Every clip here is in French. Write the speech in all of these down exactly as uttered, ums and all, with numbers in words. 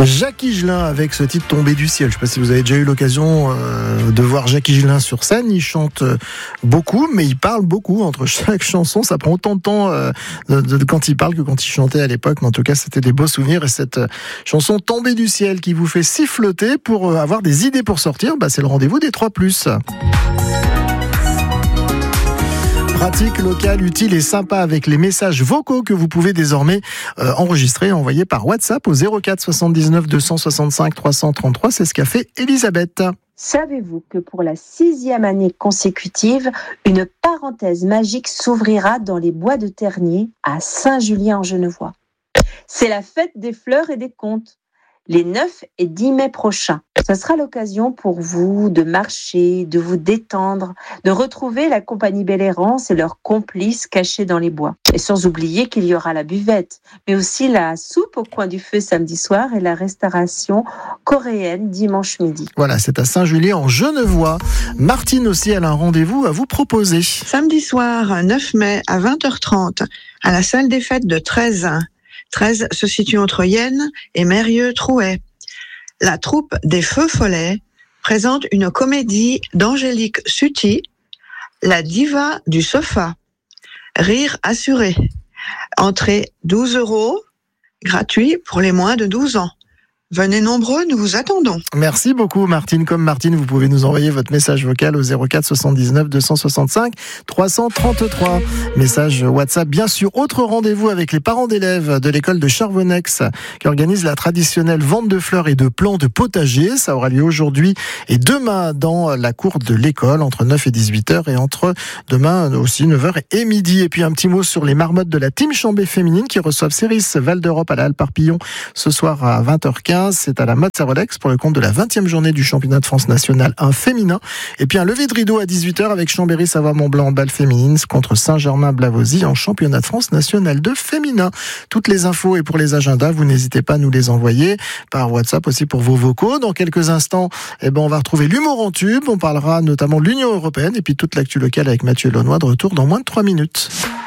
Jacques Higelin avec ce titre Tombé du ciel. Je ne sais pas si vous avez déjà eu l'occasion euh, de voir Jacques Higelin sur scène. Il chante beaucoup, mais il parle beaucoup entre chaque chanson. Ça prend autant de temps euh, de, de, quand il parle que quand il chantait à l'époque. Mais en tout cas, c'était des beaux souvenirs. Et cette euh, chanson Tombé du ciel qui vous fait siffloter pour euh, avoir des idées pour sortir, bah, c'est le rendez-vous des trois plus. Pratique, local, utile et sympa avec les messages vocaux que vous pouvez désormais euh, enregistrer et envoyer par WhatsApp au zéro quatre soixante-dix-neuf deux cent soixante-cinq trois cent trente-trois. C'est ce qu'a fait Elisabeth. Savez-vous que pour la sixième année consécutive, une parenthèse magique s'ouvrira dans les bois de Tergnier à Saint-Julien-en-Genevois. C'est la fête des fleurs et des contes. Les neuf et dix mai prochains. Ce sera l'occasion pour vous de marcher, de vous détendre, de retrouver la compagnie Belle-Errance et leurs complices cachés dans les bois. Et sans oublier qu'il y aura la buvette, mais aussi la soupe au coin du feu samedi soir et la restauration coréenne dimanche midi. Voilà, c'est à Saint-Julien-en-Genevois. Martine aussi, elle a un rendez-vous à vous proposer. Samedi soir, neuf mai à vingt heures trente, à la salle des fêtes de treize. treize se situe entre Yenne et Mérieux-Trouet. La troupe des Feux Follets présente une comédie d'Angélique Sutti, la diva du sofa. Rire assuré. Entrée douze euros, gratuit pour les moins de douze ans. Venez nombreux, nous vous attendons. Merci beaucoup Martine. Comme Martine, vous pouvez nous envoyer votre message vocal au zéro quatre soixante-dix-neuf deux cent soixante-cinq trois cent trente-trois. Message WhatsApp, bien sûr. Autre rendez-vous avec les parents d'élèves de l'école de Charvonex qui organise la traditionnelle vente de fleurs et de plants de potager. Ça aura lieu aujourd'hui et demain dans la cour de l'école entre neuf et dix-huit heures et entre demain aussi neuf heures et midi. Et puis un petit mot sur les marmottes de la Team Chambé féminine qui reçoivent Céris Val d'Europe à la Halle Parpillon ce soir à vingt heures quinze. C'est à la mode Sarolex pour le compte de la vingtième journée du championnat de France national un féminin. Et puis un lever de rideau à dix-huit heures avec Chambéry-Savoie-Mont-Blanc en balle féminine contre Saint-Germain-Blavozy en championnat de France national de féminin. Toutes les infos et pour les agendas, vous n'hésitez pas à nous les envoyer par WhatsApp aussi pour vos vocaux. Dans quelques instants, eh ben, on va retrouver l'humour en tube. On parlera notamment de l'Union européenne et puis toute l'actu locale avec Mathieu Launois de retour dans moins de trois minutes.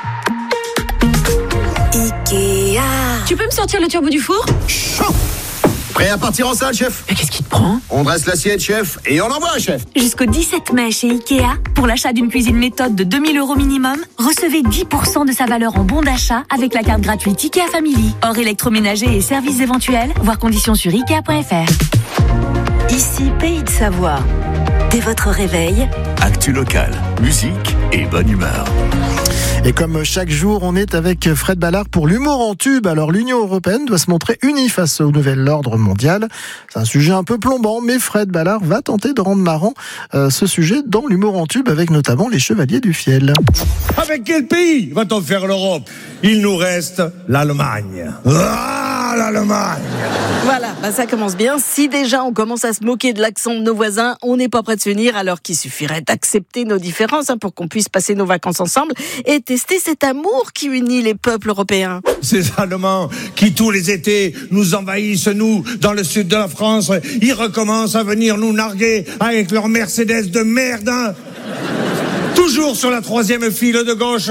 Ikea. Tu peux me sortir le turbo du four ? Chaud. Prêt à partir en salle, chef ? Mais qu'est-ce qui te prend ? On dresse l'assiette, chef, et on envoie, chef. Jusqu'au dix-sept mai chez Ikea, pour l'achat d'une cuisine méthode de deux mille euros minimum, recevez dix pour cent de sa valeur en bon d'achat avec la carte gratuite Ikea Family. Hors électroménager et services éventuels, voir conditions sur ikea point f r. Ici, Pays de Savoie. Dès votre réveil, actu locale, musique et bonne humeur. Et comme chaque jour, on est avec Fred Ballard pour l'humour en tube. Alors l'Union européenne doit se montrer unie face au nouvel ordre mondial. C'est un sujet un peu plombant, mais Fred Ballard va tenter de rendre marrant euh, ce sujet dans l'humour en tube avec notamment les Chevaliers du Fiel. Avec quel pays va-t-on faire l'Europe ? Il nous reste l'Allemagne. Ah, l'Allemagne ! Voilà, bah ça commence bien. Si déjà on commence à se moquer de l'accent de nos voisins, on n'est pas prêt de s'unir, alors qu'il suffirait d'accepter nos différences hein, pour qu'on puisse passer nos vacances ensemble et tester cet amour qui unit les peuples européens. Ces Allemands qui tous les étés nous envahissent, nous, dans le sud de la France, ils recommencent à venir nous narguer avec leur Mercedes de merde. Hein. Toujours sur la troisième file de gauche.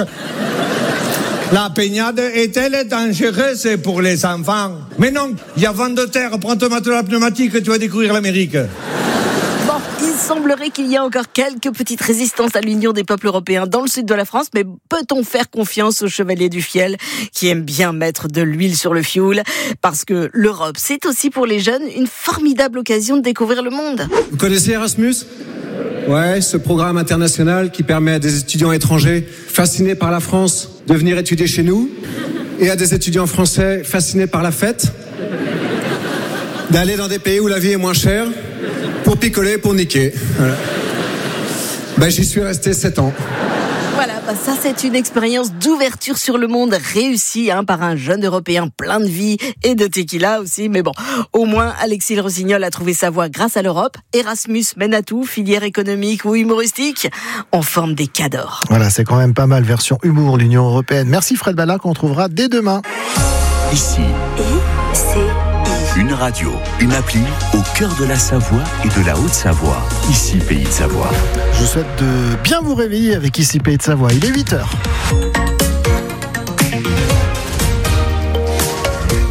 La baignade est-elle dangereuse pour les enfants ? Mais non, il y a vent de terre, prends ton matelas pneumatique, tu vas découvrir l'Amérique. Bon, il semblerait qu'il y a encore quelques petites résistances à l'union des peuples européens dans le sud de la France, mais peut-on faire confiance aux Chevaliers du Fiel qui aiment bien mettre de l'huile sur le fioul ? Parce que l'Europe, c'est aussi pour les jeunes une formidable occasion de découvrir le monde. Vous connaissez Erasmus ? Ouais, ce programme international qui permet à des étudiants étrangers fascinés par la France de venir étudier chez nous et à des étudiants français fascinés par la fête d'aller dans des pays où la vie est moins chère pour picoler, pour niquer. Voilà. Ben, j'y suis resté sept ans. Voilà, bah ça c'est une expérience d'ouverture sur le monde réussie hein, par un jeune Européen plein de vie et de tequila aussi. Mais bon, au moins Alexis Le Rossignol a trouvé sa voie grâce à l'Europe. Erasmus mène à tout, filière économique ou humoristique, on forme des cadors. Voilà, c'est quand même pas mal, version humour, l'Union européenne. Merci Fred Ballard qu'on retrouvera dès demain. Ici, I C I. Une radio, une appli au cœur de la Savoie et de la Haute-Savoie. Ici, Pays de Savoie. Je vous souhaite de bien vous réveiller avec Ici, Pays de Savoie. Il est huit heures.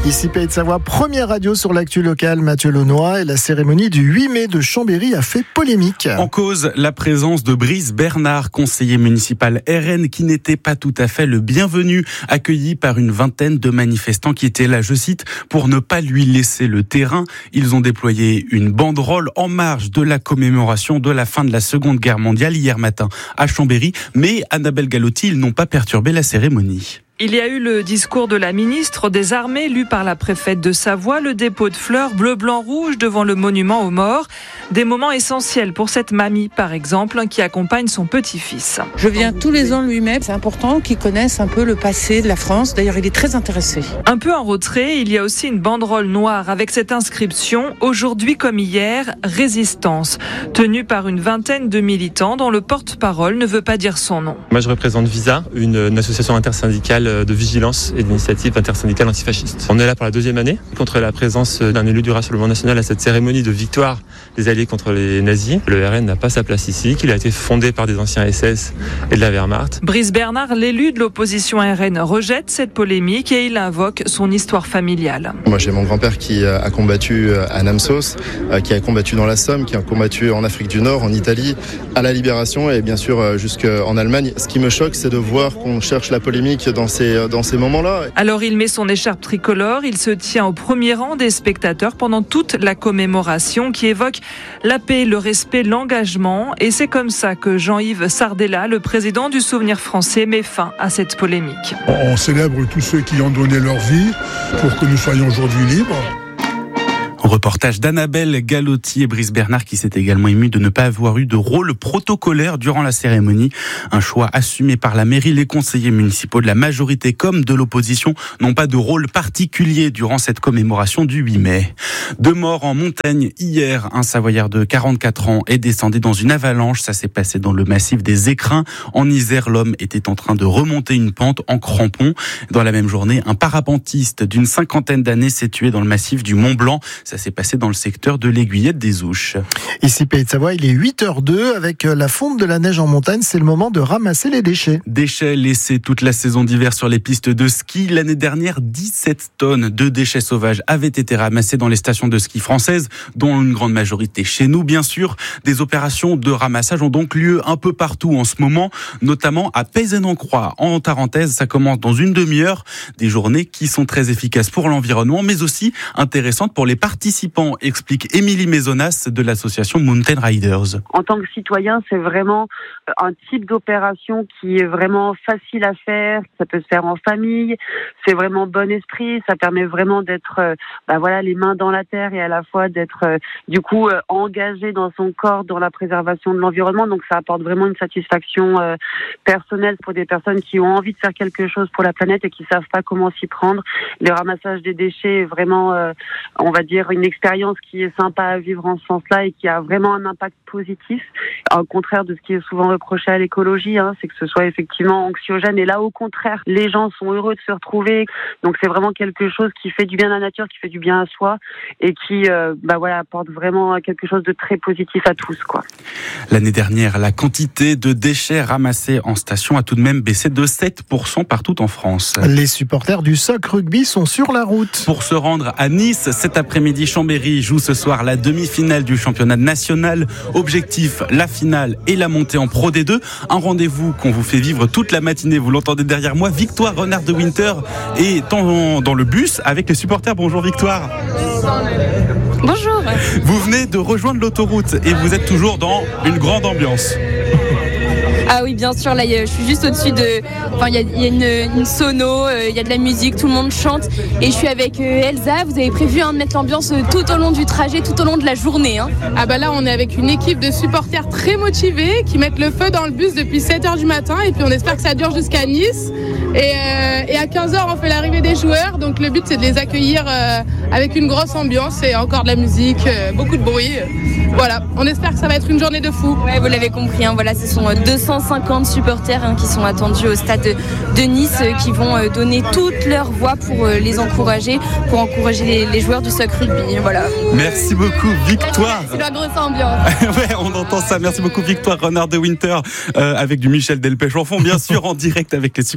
Ici Pays de Savoie, première radio sur l'actu locale, Mathieu Launois, et la cérémonie du huit mai de Chambéry a fait polémique. En cause, la présence de Brice Bernard, conseiller municipal R N, qui n'était pas tout à fait le bienvenu, accueilli par une vingtaine de manifestants qui étaient là, je cite, pour ne pas lui laisser le terrain. Ils ont déployé une banderole en marge de la commémoration de la fin de la Seconde Guerre mondiale hier matin à Chambéry, mais Annabelle Galotti, ils n'ont pas perturbé la cérémonie. Il y a eu le discours de la ministre des Armées lu par la préfète de Savoie, le dépôt de fleurs bleu, blanc, rouge devant le monument aux morts. Des moments essentiels pour cette mamie, par exemple, qui accompagne son petit-fils. Je viens tous les ans le huit mai. C'est important qu'il connaisse un peu le passé de la France. D'ailleurs, il est très intéressé. Un peu en retrait, il y a aussi une banderole noire avec cette inscription « Aujourd'hui comme hier, résistance », tenue par une vingtaine de militants dont le porte-parole ne veut pas dire son nom. Moi, je représente Visa, une, une association intersyndicale de vigilance et d'initiative intersyndicale antifasciste. On est là pour la deuxième année contre la présence d'un élu du Rassemblement national à cette cérémonie de victoire des Alliés contre les nazis. Le R N n'a pas sa place ici, qu'il a été fondé par des anciens S S et de la Wehrmacht. Brice Bernard, l'élu de l'opposition R N, rejette cette polémique et il invoque son histoire familiale. Moi j'ai mon grand-père qui a combattu à Namsos, qui a combattu dans la Somme, qui a combattu en Afrique du Nord, en Italie, à la Libération et bien sûr jusqu'en Allemagne. Ce qui me choque, c'est de voir qu'on cherche la polémique dans ces, dans ces moments-là. Alors il met son écharpe tricolore, il se tient au premier rang des spectateurs pendant toute la commémoration qui évoque la paix, le respect, l'engagement. Et c'est comme ça que Jean-Yves Sardella, le président du Souvenir français, met fin à cette polémique. On célèbre tous ceux qui ont donné leur vie pour que nous soyons aujourd'hui libres. Reportage d'Annabelle Galotti et Brice Bernard qui s'est également ému de ne pas avoir eu de rôle protocolaire durant la cérémonie. Un choix assumé par la mairie. Les conseillers municipaux de la majorité comme de l'opposition n'ont pas de rôle particulier durant cette commémoration du huit mai. Deux morts en montagne hier. Un Savoyard de quarante-quatre ans est descendu dans une avalanche. Ça s'est passé dans le massif des Écrins. En Isère, l'homme était en train de remonter une pente en crampon. Dans la même journée, un parapentiste d'une cinquantaine d'années s'est tué dans le massif du Mont Blanc. Ça s'est passé dans le secteur de l'Aiguillette des Ouches. Ici Pays de Savoie, il est huit heures deux. Avec la fonte de la neige en montagne, c'est le moment de ramasser les déchets. Déchets laissés toute la saison d'hiver sur les pistes de ski. L'année dernière, dix-sept tonnes de déchets sauvages avaient été ramassés dans les stations de ski françaises, dont une grande majorité chez nous, bien sûr. Des opérations de ramassage ont donc lieu un peu partout en ce moment, notamment à Pézène-en-Croix, en Tarentaise. Ça commence dans une demi-heure. Des journées qui sont très efficaces pour l'environnement, mais aussi intéressantes pour les participants, explique Émilie Maisonas de l'association Mountain Riders. En tant que citoyen, c'est vraiment un type d'opération qui est vraiment facile à faire. Ça peut se faire en famille. C'est vraiment bon esprit. Ça permet vraiment d'être, euh, bah voilà, les mains dans la terre et à la fois d'être, euh, du coup, euh, engagé dans son corps dans la préservation de l'environnement. Donc, ça apporte vraiment une satisfaction euh, personnelle pour des personnes qui ont envie de faire quelque chose pour la planète et qui savent pas comment s'y prendre. Le ramassage des déchets est vraiment, euh, on va dire, une expérience qui est sympa à vivre en ce sens-là et qui a vraiment un impact positif, au contraire de ce qui est souvent reproché à l'écologie, hein, c'est que ce soit effectivement anxiogène. Et là, au contraire, les gens sont heureux de se retrouver. Donc, c'est vraiment quelque chose qui fait du bien à la nature, qui fait du bien à soi et qui, euh, bah voilà, apporte vraiment quelque chose de très positif à tous, quoi. L'année dernière, la quantité de déchets ramassés en station a tout de même baissé de sept pour cent partout en France. Les supporters du S O C Rugby sont sur la route. Pour se rendre à Nice, cet après-midi, Chambéry joue ce soir la demi-finale du championnat national. Objectif, la finale et la montée en Pro D deux. Un rendez-vous qu'on vous fait vivre toute la matinée. Vous l'entendez derrière moi. Victoire Renard de Winter est dans, dans le bus avec les supporters. Bonjour Victoire. Bonjour. Vous venez de rejoindre l'autoroute et vous êtes toujours dans une grande ambiance. Ah oui, bien sûr, là je suis juste au-dessus de... Enfin, il y a, y a une, une sono, il euh, y a de la musique, tout le monde chante. Et je suis avec euh, Elsa, vous avez prévu hein, de mettre l'ambiance tout au long du trajet, tout au long de la journée. Hein. Ah bah là, on est avec une équipe de supporters très motivés qui mettent le feu dans le bus depuis sept heures du matin. Et puis on espère que ça dure jusqu'à Nice. Et, euh, et à quinze heures, on fait l'arrivée des joueurs. Donc le but, c'est de les accueillir euh, avec une grosse ambiance et encore de la musique, euh, beaucoup de bruit. Voilà, on espère que ça va être une journée de fou. Ouais, vous l'avez compris, hein, voilà, ce sont deux cent cinquante supporters hein, qui sont attendus au stade de, de Nice, euh, qui vont euh, donner toute leur voix pour euh, les encourager, pour encourager les, les joueurs du S O C Rugby. Voilà. Merci beaucoup, Victoire. C'est la grosse ambiance. Ouais, on entend ça. Merci beaucoup, Victoire Renard de Winter, euh, avec du Michel Delpech en fond, bien sûr, en direct avec les supporters du S O C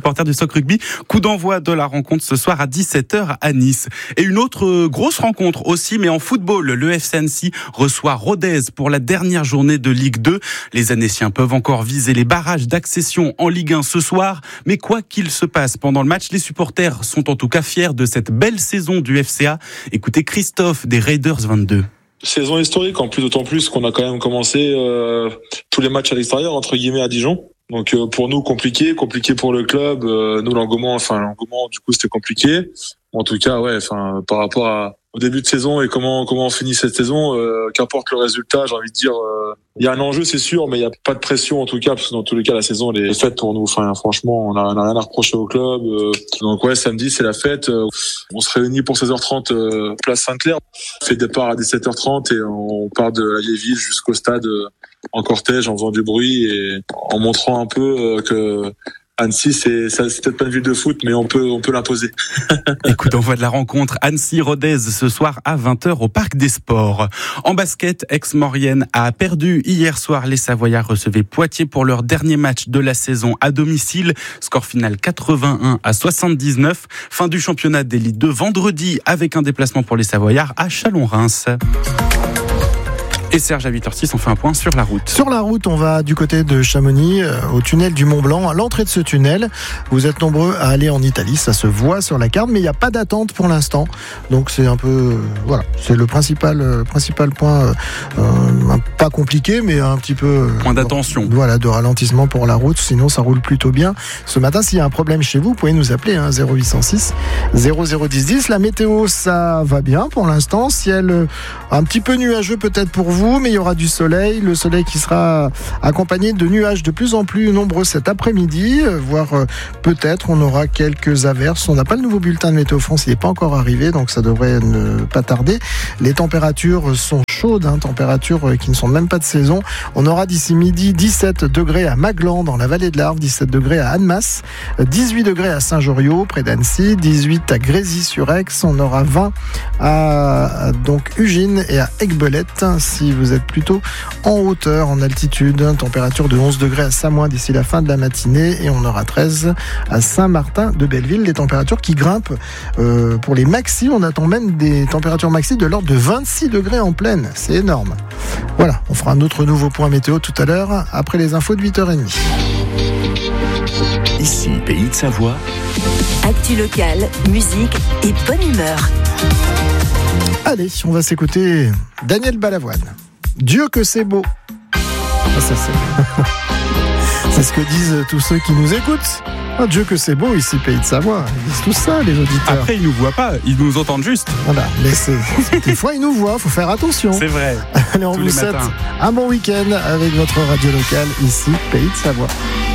Talk Rugby. Coup d'envoi de la rencontre ce soir à dix-sept heures à Nice. Et une autre grosse rencontre aussi, mais en football. Le F C Annecy reçoit Rodez pour la dernière journée de Ligue deux. Les Annéciens peuvent encore viser les barrages d'accession en Ligue un ce soir. Mais quoi qu'il se passe pendant le match, les supporters sont en tout cas fiers de cette belle saison du F C A. Écoutez Christophe des Raiders vingt-deux. Saison historique, en plus, d'autant plus qu'on a quand même commencé euh, tous les matchs à l'extérieur, entre guillemets, à Dijon. Donc euh, pour nous, compliqué, compliqué pour le club. Euh, nous, l'engouement, enfin l'engouement, du coup, c'était compliqué. En tout cas, ouais, enfin par rapport à, au début de saison et comment comment on finit cette saison, euh, qu'importe le résultat, j'ai envie de dire, il euh, y a un enjeu, c'est sûr, mais il y a pas de pression en tout cas, parce que dans tous les cas, la saison elle est faite pour nous. Enfin, franchement, on a, on a rien à reprocher au club. Euh, donc ouais, samedi c'est la fête. Euh, on se réunit pour seize heures trente, euh, place Sainte-Claire. On fait départ à dix-sept heures trente et on part de la vieille ville jusqu'au stade euh, en cortège, en faisant du bruit et en montrant un peu euh, que Annecy, c'est, ça, c'est peut-être pas une ville de foot, mais on peut, on peut l'imposer. Écoute, on voit de la rencontre Annecy-Rodez ce soir à vingt heures au Parc des Sports. En basket, Aix-Maurienne a perdu hier soir. Les Savoyards recevaient Poitiers pour leur dernier match de la saison à domicile. Score final quatre-vingt-un à soixante-dix-neuf. Fin du championnat d'élite de vendredi avec un déplacement pour les Savoyards à Chalon-Reims. Et Serge, à huit heures six, on fait un point sur la route. Sur la route, on va du côté de Chamonix, euh, au tunnel du Mont-Blanc. À l'entrée de ce tunnel, vous êtes nombreux à aller en Italie. Ça se voit sur la carte, mais il n'y a pas d'attente pour l'instant. Donc c'est un peu... Euh, voilà, c'est le principal, euh, principal point, euh, euh, pas compliqué, mais un petit peu... Euh, point d'attention. Voilà, de ralentissement pour la route. Sinon, ça roule plutôt bien. Ce matin, s'il y a un problème chez vous, vous pouvez nous appeler, hein, zéro huit cent six zéro zéro dix dix. La météo, ça va bien pour l'instant. Ciel euh, un petit peu nuageux peut-être pour vous, mais il y aura du soleil, le soleil qui sera accompagné de nuages de plus en plus nombreux cet après-midi, voire peut-être on aura quelques averses. On n'a pas le nouveau bulletin de Météo France, il n'est pas encore arrivé, donc ça devrait ne pas tarder. Les températures sont chaudes, hein, températures qui ne sont même pas de saison. On aura d'ici midi dix-sept degrés à Maglan dans la vallée de l'Arve, dix-sept degrés à Annemasse, dix-huit degrés à Saint-Joriot près d'Annecy, dix-huit à Grésy-sur-Aix, on aura vingt à donc Ugine et à Aiguebelette. Si vous êtes plutôt en hauteur, en altitude, température de onze degrés à Samoin d'ici la fin de la matinée et on aura treize à Saint-Martin-de-Belleville. Les températures qui grimpent euh, pour les maxi, on attend même des températures maxi de l'ordre de vingt-six degrés en pleine. C'est énorme. Voilà, on fera un autre nouveau point météo tout à l'heure après les infos de huit heures trente. Ici, Pays de Savoie. Actu locale, musique et bonne humeur. Allez, on va s'écouter Daniel Balavoine. Dieu que c'est beau. Ah, ça, c'est... c'est ce que disent tous ceux qui nous écoutent. Oh, Dieu que c'est beau ici, Pays de Savoie. Ils disent tout ça, les auditeurs. Après, ils nous voient pas, ils nous entendent juste. Voilà, mais c'est... des fois, ils nous voient, faut faire attention. C'est vrai. Allez, on vous souhaite un bon week-end avec votre radio locale ici, Pays de Savoie.